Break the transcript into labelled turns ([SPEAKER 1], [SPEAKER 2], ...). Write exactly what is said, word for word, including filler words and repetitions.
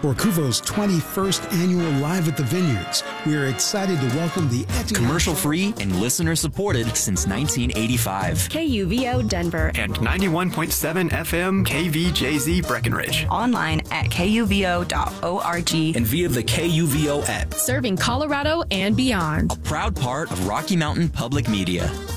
[SPEAKER 1] For Cuvo's twenty-first annual Live at the Vineyards, we are excited to welcome the Etihad.
[SPEAKER 2] Commercial-free and listener-supported since nineteen eighty-five.
[SPEAKER 3] K U V O Denver.
[SPEAKER 4] And ninety-one point seven F M K V J Z Breckenridge.
[SPEAKER 5] Online at K U V O dot org.
[SPEAKER 2] And via the K U V O app.
[SPEAKER 3] Serving Colorado and beyond.
[SPEAKER 2] A proud part of Rocky Mountain Public Media.